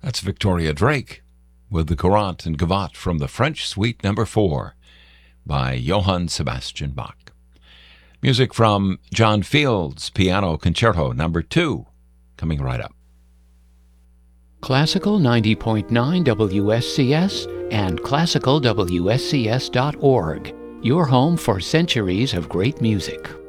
That's Victoria Drake with the Courante and Gavotte from the French Suite No. 4 by Johann Sebastian Bach. Music from John Field's Piano Concerto No. 2 coming right up. Classical 90.9 WSCS and classicalwscs.org, your home for centuries of great music.